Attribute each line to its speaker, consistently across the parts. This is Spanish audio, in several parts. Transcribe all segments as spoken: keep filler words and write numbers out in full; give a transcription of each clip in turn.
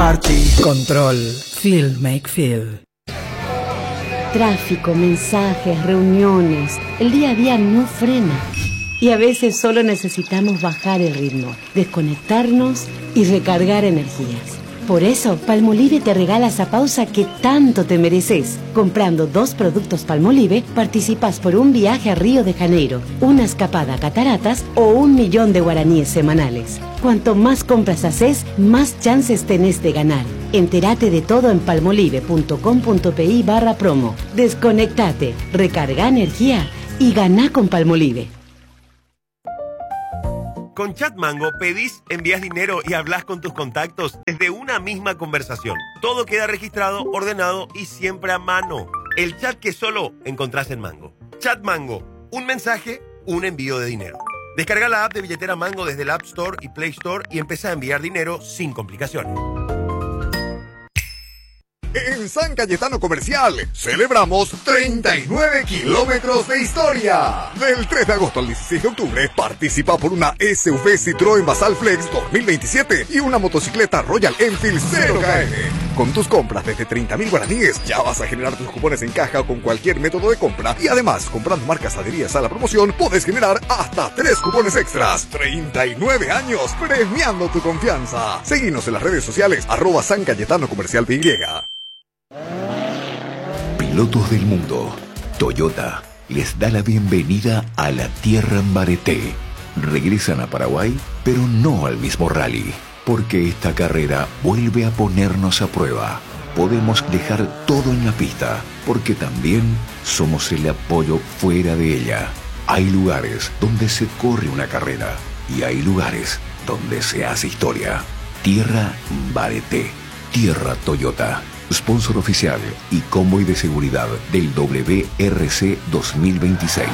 Speaker 1: Party. Control. Feel, make feel.
Speaker 2: Tráfico, mensajes, reuniones. El día a día no frena. Y a veces solo necesitamos bajar el ritmo, desconectarnos y recargar energías. Por eso, Palmolive te regala esa pausa que tanto te mereces. Comprando dos productos Palmolive, participas por un viaje a Río de Janeiro, una escapada a Cataratas o un millón de guaraníes semanales. Cuanto más compras haces, más chances tenés de ganar. Entérate de todo en palmolive.com.pi barra promo. Desconectate, recarga energía y ganá con Palmolive.
Speaker 3: Con Chatmango pedís, envías dinero y hablas con tus contactos desde una misma conversación. Todo queda registrado, ordenado y siempre a mano. El chat que solo encontrás en Mango. Chatmango, un mensaje, un envío de dinero. Descarga la app de billetera Mango desde el App Store y Play Store y empieza a enviar dinero sin complicaciones.
Speaker 4: En San Cayetano Comercial celebramos treinta y nueve kilómetros de historia. Del tres de agosto al dieciséis de octubre participa por una S U V Citroën Basal Flex dos mil veintisiete y una motocicleta Royal Enfield cero K M. Con tus compras desde treinta mil guaraníes ya vas a generar tus cupones en caja o con cualquier método de compra y además comprando marcas adheridas a la promoción puedes generar hasta tres cupones extras. treinta y nueve años premiando tu confianza. Seguinos en las redes sociales arroba San Cayetano Comercial P Y.
Speaker 5: Pilotos del mundo, Toyota les da la bienvenida a la tierra en Bareté. Regresan a Paraguay, pero no al mismo rally, porque esta carrera vuelve a ponernos a prueba. Podemos dejar todo en la pista, porque también somos el apoyo fuera de ella. Hay lugares donde se corre una carrera y hay lugares donde se hace historia. Tierra Bareté, Tierra Toyota. Sponsor oficial y convoy de seguridad del W R C dos mil veintiséis.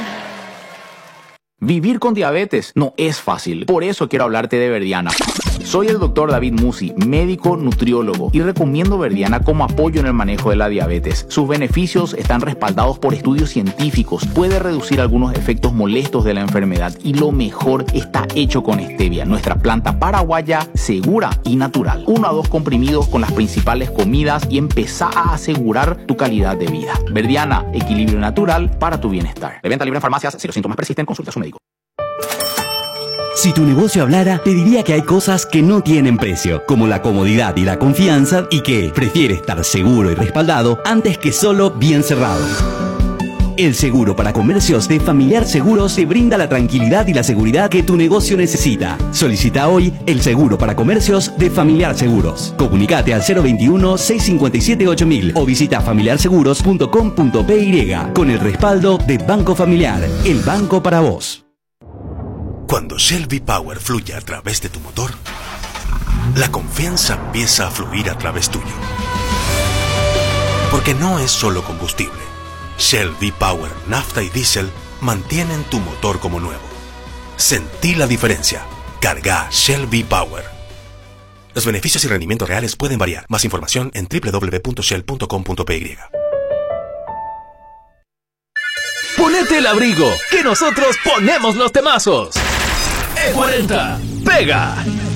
Speaker 6: Vivir con diabetes no es fácil, por eso quiero hablarte de Verdiana. Soy el doctor David Musi, médico nutriólogo, y recomiendo Verdiana como apoyo en el manejo de la diabetes. Sus beneficios están respaldados por estudios científicos, puede reducir algunos efectos molestos de la enfermedad y lo mejor, está hecho con stevia, nuestra planta paraguaya segura y natural. Uno a dos comprimidos con las principales comidas y empezá a asegurar tu calidad de vida. Verdiana, equilibrio natural para tu bienestar. De venta libre en farmacias, si los síntomas persisten, consulta a su médico.
Speaker 7: Si tu negocio hablara, te diría que hay cosas que no tienen precio, como la comodidad y la confianza, y que prefiere estar seguro y respaldado antes que solo bien cerrado. El seguro para comercios de Familiar Seguros te brinda la tranquilidad y la seguridad que tu negocio necesita. Solicita hoy el seguro para comercios de Familiar Seguros. Comunicate al cero veintiuno, seiscientos cincuenta y siete, ocho mil o visita familiar seguros punto com punto p y con el respaldo de Banco Familiar, el banco para vos.
Speaker 8: Cuando Shell V-Power fluye a través de tu motor, la confianza empieza a fluir a través tuyo. Porque no es solo combustible. Shell V-Power, nafta y diésel mantienen tu motor como nuevo. Sentí la diferencia. Carga Shell V-Power. Los beneficios y rendimientos reales pueden variar. Más información en doble u doble u doble u punto shell punto com punto p y.
Speaker 9: Ponete el abrigo, que nosotros ponemos los temazos. E cuarenta, pega.